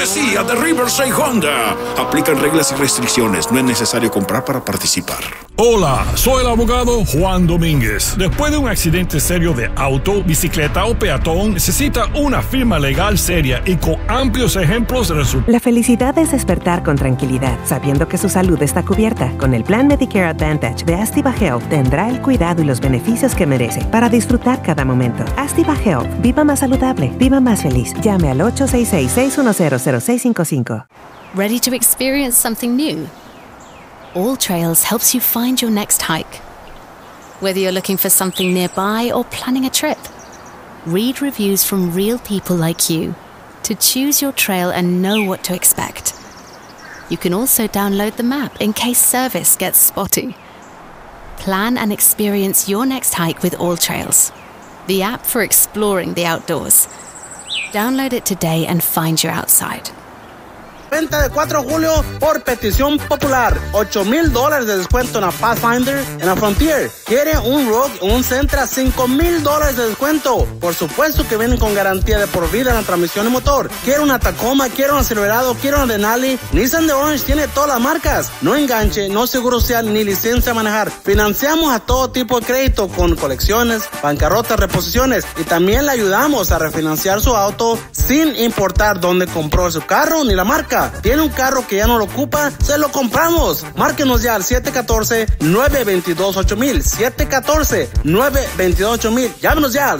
cortesía de Riverside Honda. Aplican reglas y restricciones. No es necesario comprar para participar. Hola, soy el abogado Juan Domínguez. Después de un accidente serio de auto, bicicleta o peatón, necesita una firma legal seria y con amplios ejemplos de resultados. La felicidad es despertar con tranquilidad, sabiendo que su salud está cubierta. Con el plan Medicare Advantage de Activa Health, tendrá el cuidado y los beneficios que merece para disfrutar cada momento. Activa Health. Viva más saludable. Viva más feliz. Llame al 866-610-0655. Ready to experience something new? All Trails helps you find your next hike. Whether you're looking for something nearby or planning a trip, read reviews from real people like you to choose your trail and know what to expect. You can also download the map in case service gets spotty. Plan and experience your next hike with All Trails, the app for exploring the outdoors. Download it today and find your outside. Venta de 4 de julio por petición popular. $8,000 de descuento en la Pathfinder, en la Frontier. ¿Quiere un Rogue o un Sentra? $5,000 de descuento. Por supuesto que vienen con garantía de por vida en la transmisión y motor. ¿Quiere una Tacoma? ¿Quiere una Silverado? ¿Quiere una Denali? Nissan de Orange tiene todas las marcas. No enganche, no seguro social ni licencia a manejar. Financiamos a todo tipo de crédito con colecciones, bancarrotas, reposiciones y también le ayudamos a refinanciar su auto sin importar dónde compró su carro ni la marca. ¿Tiene un carro que ya no lo ocupa? ¡Se lo compramos! Márquenos ya al 714-922-8000. 714-922-8000. Llámenos ya al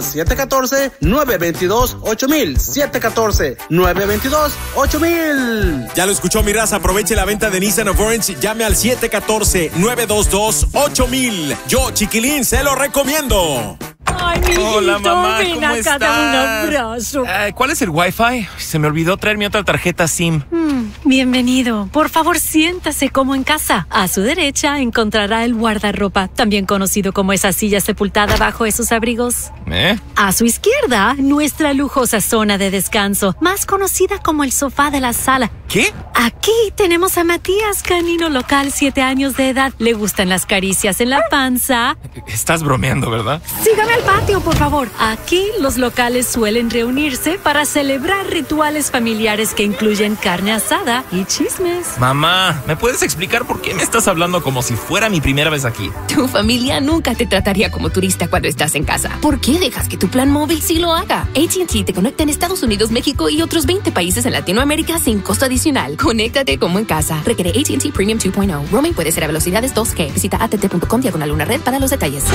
714-922-8000. 714-922-8000. Ya lo escuchó, mi raza. Aproveche la venta de Nissan of Orange. Llame al 714-922-8000. Yo, chiquilín, se lo recomiendo. Ay, mijito, hola, mamá, ven ¿cómo acá, estás? dame un abrazo. ¿Cuál es el Wi-Fi? Se me olvidó traer mi otra tarjeta SIM. Bienvenido. Por favor, siéntase como en casa. A su derecha encontrará el guardarropa, también conocido como esa silla sepultada bajo esos abrigos. A su izquierda, nuestra lujosa zona de descanso, más conocida como el sofá de la sala. ¿Qué? Aquí tenemos a Matías, canino local, 7 años de edad. Le gustan las caricias en la panza. Estás bromeando, ¿verdad? Sígame al patio, por favor. Aquí los locales suelen reunirse para celebrar rituales familiares que incluyen carne asada y chismes. Mamá, ¿me puedes explicar por qué me estás hablando como si fuera mi primera vez aquí? Tu familia nunca te trataría como turista cuando estás en casa. ¿Por qué dejas que tu plan móvil sí lo haga? AT&T te conecta en Estados Unidos, México y otros 20 países en Latinoamérica sin costo adicional. Conéctate como en casa. Requiere AT&T Premium 2.0. Roaming puede ser a velocidades 2G. Visita att.com/red para los detalles.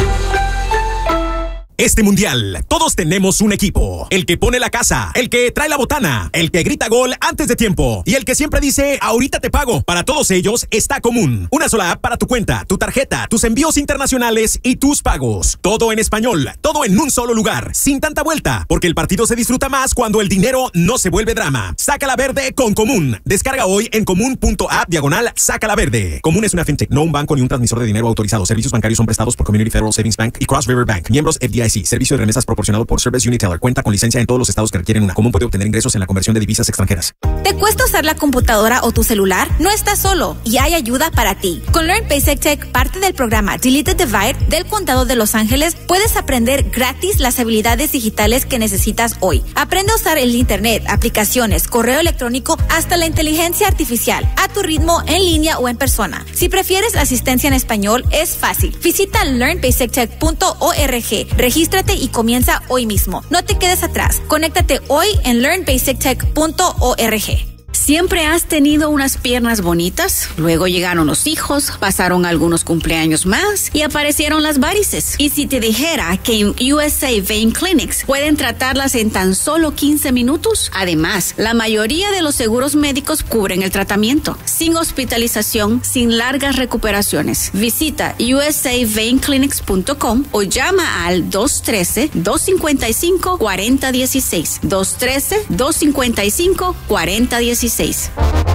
Este mundial, todos tenemos un equipo. El que pone la casa, el que trae la botana, el que grita gol antes de tiempo y el que siempre dice, ahorita te pago. Para todos ellos está Común. Una sola app para tu cuenta, tu tarjeta, tus envíos internacionales y tus pagos. Todo en español, todo en un solo lugar, sin tanta vuelta, porque el partido se disfruta más cuando el dinero no se vuelve drama. Sácala verde con Común. Descarga hoy en común.app/sácala verde. Común es una fintech, no un banco ni un transmisor de dinero autorizado. Servicios bancarios son prestados por Community Federal Savings Bank y Cross River Bank. Miembros FDIC. Servicio de remesas proporcionado por Service Uniteller. Cuenta con licencia en todos los estados que requieren una. Común puede obtener ingresos en la conversión de divisas extranjeras. ¿Te cuesta usar la computadora o tu celular? No estás solo y hay ayuda para ti. Con Learn Basic Tech, parte del programa Delete the Divide del Condado de Los Ángeles, puedes aprender gratis las habilidades digitales que necesitas hoy. Aprende a usar el internet, aplicaciones, correo electrónico, hasta la inteligencia artificial, a tu ritmo, en línea o en persona. Si prefieres asistencia en español, es fácil. Visita learnbasictech.org. Regístrate y comienza hoy mismo. No te quedes atrás. Conéctate hoy en learnbasictech.org. ¿Siempre has tenido unas piernas bonitas? Luego llegaron los hijos, pasaron algunos cumpleaños más y aparecieron las varices. Y si te dijera que en USA Vein Clinics pueden tratarlas en tan solo 15 minutos, además, la mayoría de los seguros médicos cubren el tratamiento, sin hospitalización, sin largas recuperaciones. Visita usaveinclinics.com o llama al 213-255-4016. 213-255-4016.